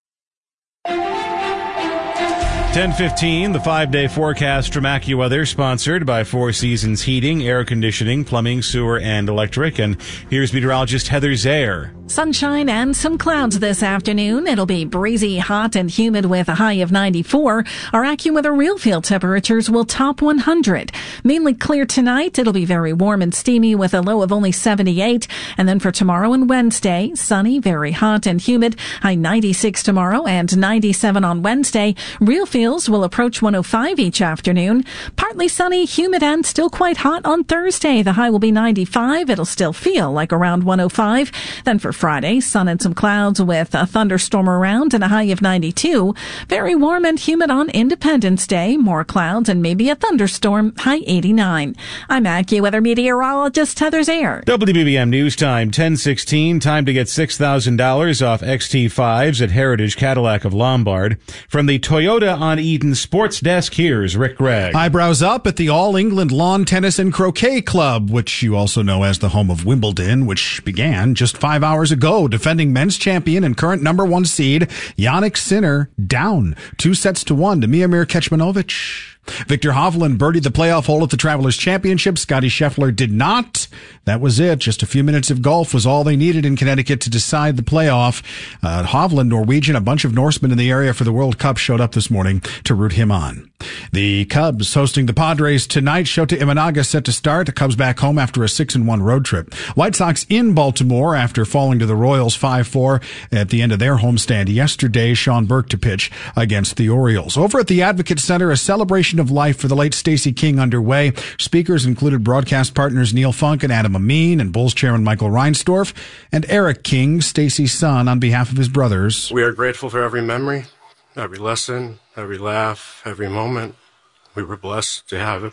10:15, the 5-day forecast from AccuWeather, sponsored by Four Seasons Heating, Air Conditioning, Plumbing, Sewer, and Electric. And here's meteorologist Heather Zayer. Sunshine and some clouds this afternoon. It'll be breezy, hot, and humid with a high of 94. Our AccuWeather real field temperatures will top 100. Mainly clear tonight. It'll be very warm and steamy with a low of only 78. And then for tomorrow and Wednesday, sunny, very hot and humid. High 96 tomorrow and 97 on Wednesday. Real fields will approach 105 each afternoon. Partly sunny, humid, and still quite hot on Thursday. The high will be 95. It'll still feel like around 105. Then for Friday, sun and some clouds with a thunderstorm around and a high of 92. Very warm and humid on Independence Day. More clouds and maybe a thunderstorm, high 89. I'm AccuWeather meteorologist Heather Zayer. WBBM News Time, 10:16. Time to get $6,000 off XT5s at Heritage Cadillac of Lombard. From the Toyota on Eden Sports Desk, here's Rick Gregg. Eyebrows up at the All England Lawn Tennis and Croquet Club, which you also know as the home of Wimbledon, which began just 5 hours ago. Defending men's champion and current number 1 seed, Jannik Sinner, down 2-1 to Miomir Kecmanovic. Victor Hovland birdied the playoff hole at the Travelers Championship. Scotty Scheffler did not. That was it. Just a few minutes of golf was all they needed in Connecticut to decide the playoff. Hovland, Norwegian, a bunch of Norsemen in the area for the World Cup showed up this morning to root him on. The Cubs hosting the Padres tonight. Shota Imanaga set to start. The Cubs back home after a 6-1 road trip. White Sox in Baltimore after falling to the Royals 5-4 at the end of their homestand yesterday. Sean Burke to pitch against the Orioles. Over at the Advocate Center, a celebration of life for the late Stacey King underway. Speakers included broadcast partners Neil Funk and Adam Amin, and Bulls chairman Michael Reinsdorf, and Eric King, Stacey's son, on behalf of his brothers. We are grateful for every memory, every lesson, every laugh, every moment. We were blessed to have it.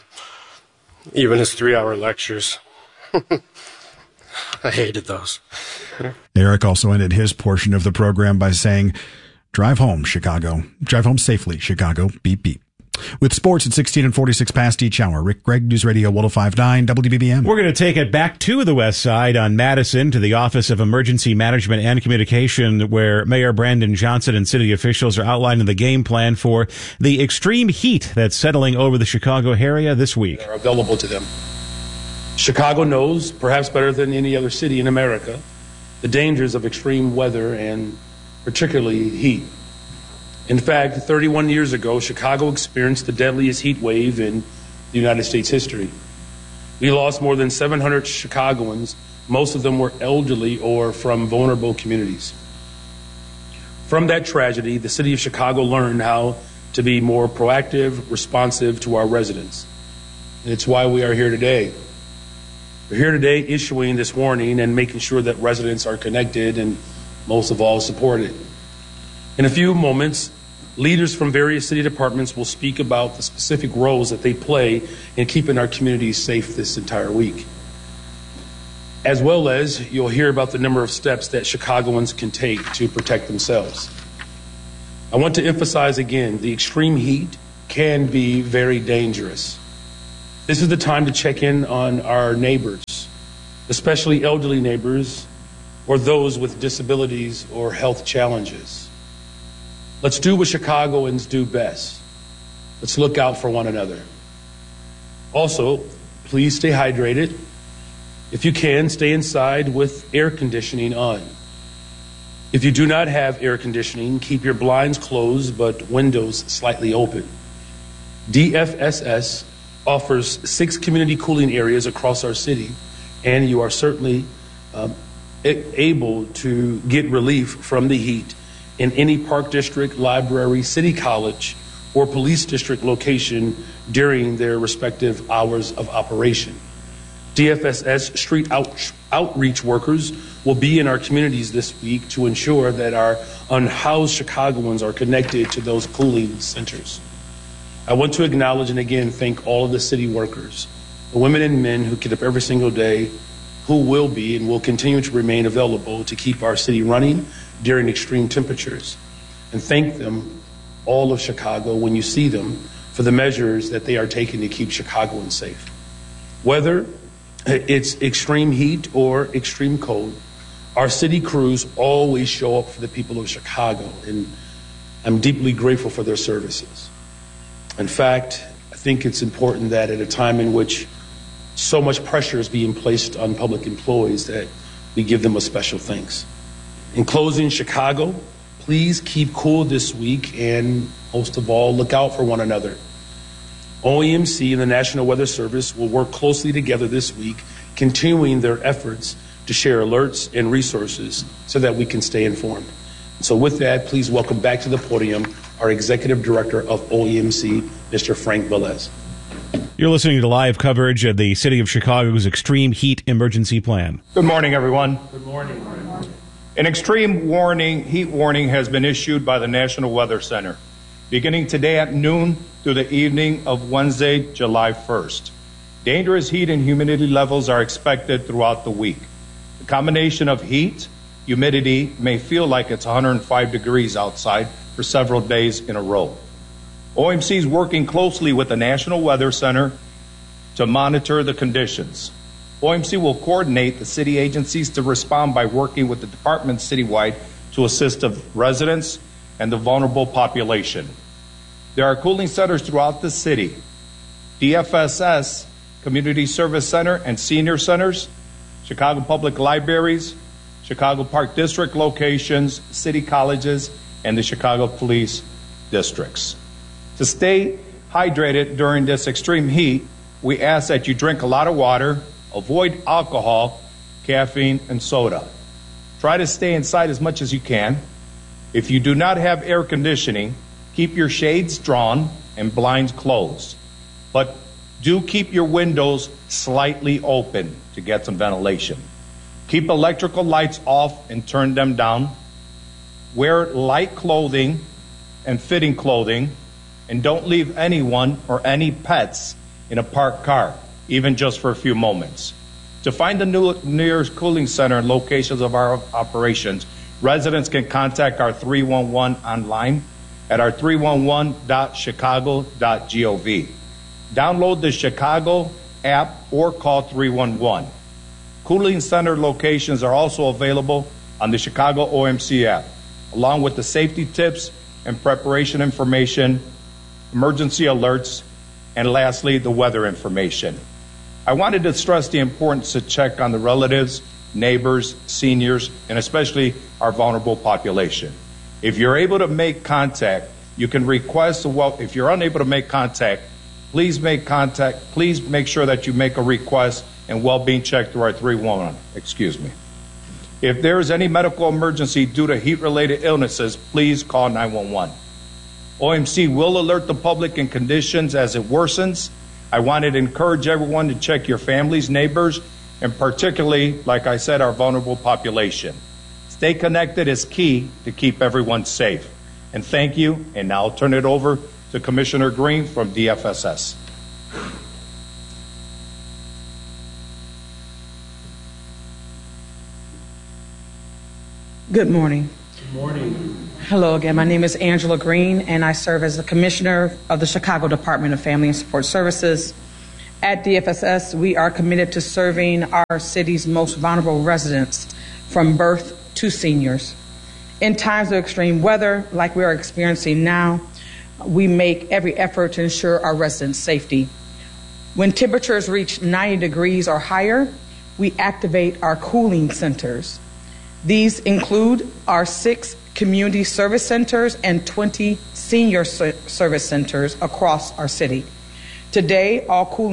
Even his 3-hour lectures. I hated those. Eric also ended his portion of the program by saying, "Drive home, Chicago. Drive home safely, Chicago. Beep, beep." With sports at 16 and 46 past each hour. Rick Gregg, News Radio 105.9 WBBM. We're going to take it back to the west side on Madison to the Office of Emergency Management and Communication, where Mayor Brandon Johnson and city officials are outlining the game plan for the extreme heat that's settling over the Chicago area this week. Are available to them. Chicago knows, perhaps better than any other city in America, the dangers of extreme weather and particularly heat. In fact, 31 years ago, Chicago experienced the deadliest heat wave in the United States history. We lost more than 700 Chicagoans. Most of them were elderly or from vulnerable communities. From that tragedy, the city of Chicago learned how to be more proactive, responsive to our residents. And it's why we are here today. We're here today issuing this warning and making sure that residents are connected and most of all supported. In a few moments, leaders from various city departments will speak about the specific roles that they play in keeping our communities safe this entire week. As well as you'll hear about the number of steps that Chicagoans can take to protect themselves. I want to emphasize again, the extreme heat can be very dangerous. This is the time to check in on our neighbors, especially elderly neighbors or those with disabilities or health challenges. Let's do what Chicagoans do best. Let's look out for one another. Also, please stay hydrated. If you can, stay inside with air conditioning on. If you do not have air conditioning, keep your blinds closed but windows slightly open. DFSS offers 6 community cooling areas across our city, and you are certainly able to get relief from the heat in any park district, library, city college, or police district location during their respective hours of operation. DFSS street outreach workers will be in our communities this week to ensure that our unhoused Chicagoans are connected to those cooling centers. I want to acknowledge and again thank all of the city workers, the women and men who get up every single day, who will be and will continue to remain available to keep our city running during extreme temperatures. And thank them, all of Chicago, when you see them, for the measures that they are taking to keep Chicagoans safe. Whether it's extreme heat or extreme cold, our city crews always show up for the people of Chicago, and I'm deeply grateful for their services. In fact, I think it's important that at a time in which so much pressure is being placed on public employees that we give them a special thanks. In closing, Chicago, please keep cool this week and most of all, look out for one another. OEMC and the National Weather Service will work closely together this week, continuing their efforts to share alerts and resources so that we can stay informed. So with that, please welcome back to the podium our Executive Director of OEMC, Mr. Frank Velez. You're listening to live coverage of the City of Chicago's extreme heat emergency plan. Good morning, everyone. Good morning. An extreme heat warning has been issued by the National Weather Center, beginning today at noon through the evening of Wednesday, July 1st. Dangerous heat and humidity levels are expected throughout the week. The combination of heat, humidity may feel like it's 105 degrees outside for several days in a row. OMC is working closely with the National Weather Center to monitor the conditions. OMC will coordinate the city agencies to respond by working with the departments citywide to assist the residents and the vulnerable population. There are cooling centers throughout the city. DFSS, Community Service Center and Senior Centers, Chicago Public Libraries, Chicago Park District locations, city colleges, and the Chicago Police Districts. To stay hydrated during this extreme heat, we ask that you drink a lot of water, avoid alcohol, caffeine, and soda. Try to stay inside as much as you can. If you do not have air conditioning, keep your shades drawn and blinds closed. But do keep your windows slightly open to get some ventilation. Keep electrical lights off and turn them down. Wear light clothing and fitting clothing, and don't leave anyone or any pets in a parked car, even just for a few moments. To find the nearest cooling center and locations of our operations, residents can contact our 311 online at our 311.chicago.gov. Download the Chicago app or call 311. Cooling center locations are also available on the Chicago OMC app, along with the safety tips and preparation information, emergency alerts, and lastly, the weather information. I wanted to stress the importance to check on the relatives, neighbors, seniors, and especially our vulnerable population. If you're able to make contact, you can request if you're unable to make contact, please make contact. Please make sure that you make a request and well-being check through our 311. If there is any medical emergency due to heat-related illnesses, please call 911. OMC will alert the public in conditions as it worsens. I wanted to encourage everyone to check your families, neighbors, and particularly, like I said, our vulnerable population. Stay connected is key to keep everyone safe. And thank you. And now I'll turn it over to Commissioner Green from DFSS. Good morning. Good morning. Hello again. My name is Angela Green, and I serve as the Commissioner of the Chicago Department of Family and Support Services. At DFSS, we are committed to serving our city's most vulnerable residents from birth to seniors. In times of extreme weather, like we are experiencing now, we make every effort to ensure our residents' safety. When temperatures reach 90 degrees or higher, we activate our cooling centers. These include our 6 community service centers and 20 senior service centers across our city. Today, all cooling